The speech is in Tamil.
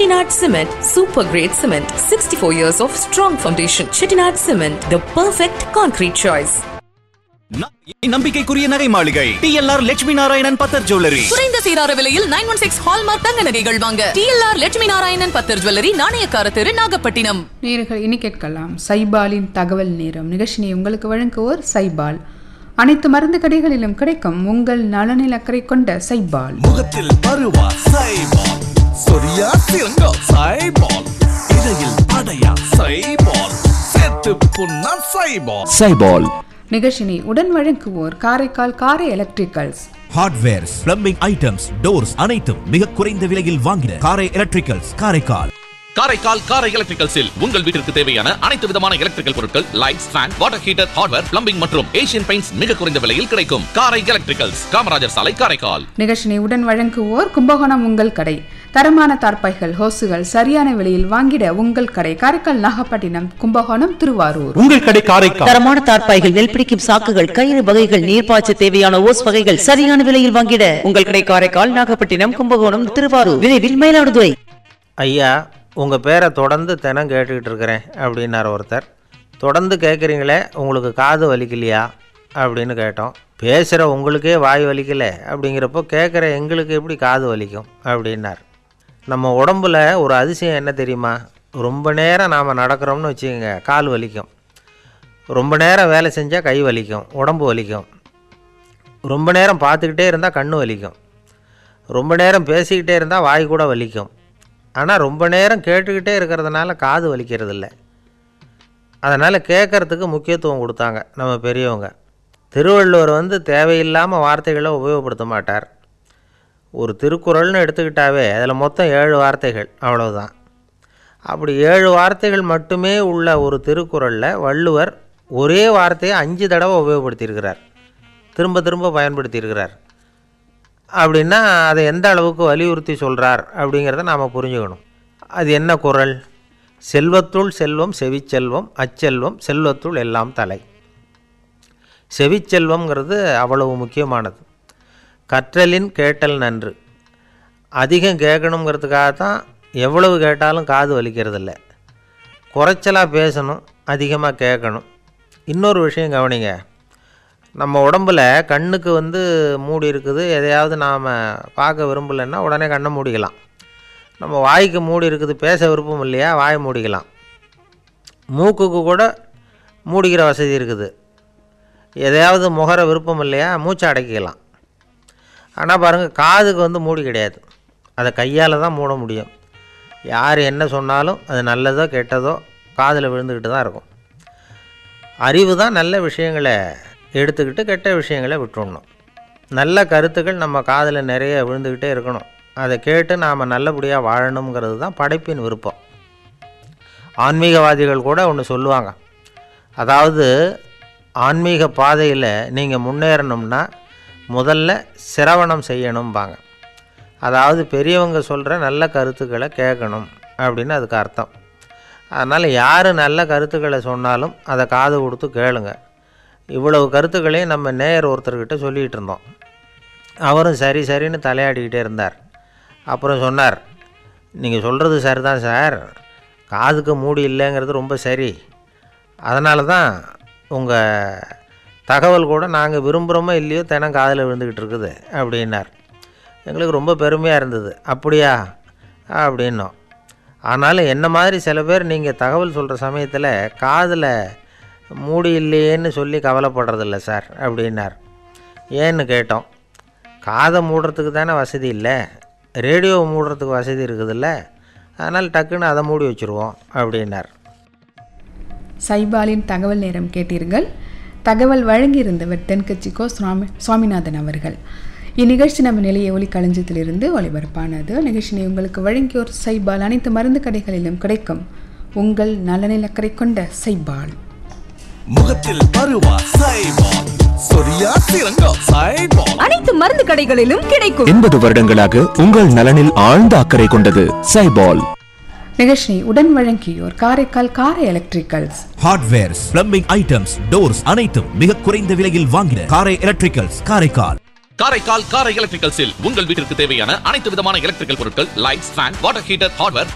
Chettinad Cement, super great cement, 64 years of strong foundation. Chettinad Cement, the perfect concrete choice. நம்பிக்கைக்குரிய நகை மாளிகை TLR லட்சுமி நாராயணன் பத்தர் ஜுவல்லரி. குறைந்த சீரார விலையில் 916 ஹால்மார்க் தங்க நகைகள் வாங்க TLR லட்சுமி நாராயணன் பத்தர் ஜுவல்லரி, நாணயக்கார தெரு, நாகப்பட்டினம். நேயர்கள் இனி கேட்கலாம் சைபாலின் தகவல் நேரம். நிகழ்ச்சியை உங்களுக்கு வழங்குவோர் சைபால். அனைத்து மருந்து கடைகளிலும் கிடைக்கும் உங்கள் நலனில் அக்கறை கொண்ட சைபால். முகத்தில் பருவா சைபால், சொரியா சிறங்கா சைபால், இடையில் படையா சைபால், சேர்த்து புண்ணா சைபால். சைபால் நிகழ்ச்சியை உடன் வழங்குவோர் காரைக்கால் காரை electricals. Hardwares, plumbing items, doors அனைத்தும் மிக குறைந்த விலையில் வாங்கின காரை எலக்ட்ரிக்கல்ஸ் காரைக்கால். காரைக்கால் காரை எலக்ட்ரிக்கல்ஸில் உங்கள் வீட்டிற்கு தேவையான அனைத்து விதமான எலக்ட்ரிக்கல் பொருட்கள், lights, fan, water heater, hardware, plumbing மற்றும் ஏசியன் பெயிண்ட்ஸ் மிக குறைந்த விலையில் கிடைக்கும். காரை எலக்ட்ரிக்கல்ஸ், காமராஜர் சாலை, காரைக்கால். நிகழ்ச்சியை உடன் வழங்குவோர் கும்பகோணம் உங்கள் கடை. தரமான தார்பாய்கள், ஹோசுகள் சரியான விலையில் வாங்கிட உங்கள் கடை. காரைக்கால், நாகப்பட்டினம், கும்பகோணம், திருவாரூர். உங்கள் கடை காரைக்கால். தரமான தார்பாய்கள், நெல் பிடிக்கும் சாக்குகள், கயிறு வகைகள், நீர்ப்பாய்ச்ச தேவையான ஓஸ் வகைகள் சரியான விலையில் வாங்கிட உங்கள் கடை. காரைக்கால், நாகப்பட்டினம், கும்பகோணம், திருவாரூர். விரைவில் மயிலாடுதுறை. ஐயா, உங்கள் பேரை தொடர்ந்து தினம் கேட்டுக்கிட்டு இருக்கிறேன் அப்படின்னார் ஒருத்தர். தொடர்ந்து கேட்குறீங்களே, உங்களுக்கு காது வலிக்கலையா அப்படின்னு கேட்டோம். பேசுகிற உங்களுக்கே வாய் வலிக்கலை அப்படிங்கிறப்போ கேட்குற எங்களுக்கு எப்படி காது வலிக்கும் அப்படின்னார். நம்ம உடம்பில் ஒரு அதிசயம் என்ன தெரியுமா? ரொம்ப நேரம் நாம் நடக்கிறோம்னு வச்சுக்கோங்க, கால் வலிக்கும். ரொம்ப நேரம் வேலை செஞ்சால் கை வலிக்கும், உடம்பு வலிக்கும். ரொம்ப நேரம் பார்த்துக்கிட்டே இருந்தால் கண் வலிக்கும். ரொம்ப நேரம் பேசிக்கிட்டே இருந்தால் வாய் கூட வலிக்கும். ஆனால் ரொம்ப நேரம் கேட்டுக்கிட்டே இருக்கிறதுனால காது வலிக்கிறது இல்லை. அதனால் கேட்குறதுக்கு முக்கியத்துவம் கொடுத்தாங்க நம்ம பெரியவங்க. திருவள்ளுவர் தேவையில்லாமல் வார்த்தைகளை உபயோகப்படுத்த மாட்டார். ஒரு திருக்குறள்னு எடுத்துக்கிட்டாவே அதில் மொத்தம் 7 வார்த்தைகள், அவ்வளவுதான். அப்படி 7 வார்த்தைகள் மட்டுமே உள்ள ஒரு திருக்குறளில் வள்ளுவர் ஒரே வார்த்தையை 5 தடவை உபயோகப்படுத்தியிருக்கிறார், திரும்ப திரும்ப பயன்படுத்தியிருக்கிறார். அப்படின்னா அதை எந்த அளவுக்கு வலியுறுத்தி சொல்கிறார் அப்படிங்கிறத நாம் புரிஞ்சுக்கணும். அது என்ன குறள்? செல்வத்துள் செல்வம் செவிச்செல்வம், அச்செல்வம் செல்வத்துள் எல்லாம் தலை. செவிச்செல்வம்ங்கிறது அவ்வளவு முக்கியமானது. கற்றலின் கேட்டல் நன்று. அதிகம் கேட்கணுங்கிறதுக்காகத்தான் எவ்வளவு கேட்டாலும் காது வலிக்கிறதில்ல. குறைச்சலாக பேசணும், அதிகமாக கேட்கணும். இன்னொரு விஷயம் கவனிங்க, நம்ம உடம்பில் கண்ணுக்கு மூடி இருக்குது, எதையாவது நாம் பார்க்க விரும்பலைன்னா உடனே கண்ணை மூடிக்கலாம். நம்ம வாய்க்கு மூடி இருக்குது, பேச விருப்பம் இல்லையா, வாயை மூடிக்கலாம். மூக்குக்கு கூட மூடிக்கிற வசதி இருக்குது, எதையாவது முகர விருப்பம் இல்லையா, மூச்சை அடக்கிக்கலாம். ஆனால் பாருங்கள், காதுக்கு மூடி கிடையாது, அதை கையால் தான் மூட முடியும். யார் என்ன சொன்னாலும் அது நல்லதோ கெட்டதோ காதில் விழுந்துக்கிட்டு தான் இருக்கும். அறிவு தான் நல்ல விஷயங்களை எடுத்துக்கிட்டு கெட்ட விஷயங்களை விட்டுடணும். நல்ல கருத்துக்கள் நம்ம காதில் நிறைய விழுந்துக்கிட்டே இருக்கணும். அதை கேட்டு நாம் நல்லபடியாக வாழணுங்கிறது தான் படைப்பின் விருப்பம். ஆன்மீகவாதிகள் கூட ஒன்று சொல்லுவாங்க, அதாவது ஆன்மீக பாதையில் நீங்கள் முன்னேறணும்னா முதல்ல சிரவணம் செய்யணும்பாங்க. அதாவது பெரியவங்க சொல்கிற நல்ல கருத்துக்களை கேட்கணும் அப்படின்னு அதுக்கு அர்த்தம். அதனால் யார் நல்ல கருத்துக்களை சொன்னாலும் அதை காது கொடுத்து கேளுங்க. இவ்வளவு கருத்துக்களையும் நம்ம நேயர் ஒருத்தர்கிட்ட சொல்லிகிட்டு இருந்தோம். அவரும் சரி சரின்னு தலையாடிக்கிட்டே இருந்தார். அப்புறம் சொன்னார், நீங்கள் சொல்கிறது சரி தான் சார், காதுக்கு மூடி இல்லைங்கிறது ரொம்ப சரி. அதனால தான் உங்கள் தகவல் கூட நாங்கள் விரும்புகிறோமோ இல்லையோ தினம் காதில் விழுந்துக்கிட்டு இருக்குது அப்படின்னார். எங்களுக்கு ரொம்ப பெருமையாக இருந்தது. அப்படியா அப்படின்னோம். ஆனாலும் என்ன மாதிரி சில பேர் நீங்கள் தகவல் சொல்கிற சமயத்தில் காதில் மூடி இல்லையேன்னு சொல்லி கவலைப்படுறதில்ல சார் அப்படின்னார். ஏன்னு கேட்டோம். காதை மூடுறதுக்கு தானே வசதி இல்லை, ரேடியோவை மூடுறதுக்கு வசதி இருக்குதுல்ல, அதனால் டக்குன்னு அதை மூடி வச்சுருவோம் அப்படின்னார். சைபாலின் தகவல் நேரம் கேட்டீர்கள். தகவல் வழங்கியிருந்தவர் தென்கட்சிக்கோ சுவாமிநாதன் அவர்கள். இந்நிகழ்ச்சி நம்ம நிலைய ஒலிக்களஞ்சியத்திலிருந்து ஒளிபரப்பானது. நிகழ்ச்சியை உங்களுக்கு வழங்கியோர் சைபால். அனைத்து மருந்து கடைகளிலும் கிடைக்கும் உங்கள் நலனில் அக்கறை கொண்ட சைபால். முகத்தில் பருவா சைபால், சொரியா சிறங்கா சைபால், அனைத்து மருந்து கடைகளிலும் கிடைக்கும். 80 வருடங்களாக உங்கள் நலனில் ஆழ்ந்த அக்கறை கொண்டது சைபால். நிகழ்ச்சியை உடன் வழங்கியோர் காரைக்கால் காரை electricals. Hardwares, plumbing items, doors அனைத்தும் மிக குறைந்த விலையில் வாங்கின காரை எலக்ட்ரிக்கல்ஸ் காரைக்கால். காரைக்கால் காரை எலக்ட்ரிக்கல்ஸில் உங்கள் வீட்டிற்கு தேவையான அனைத்து விதமான எலக்ட்ரிக்கல் பொருட்கள், lights, fan, water heater, hardware,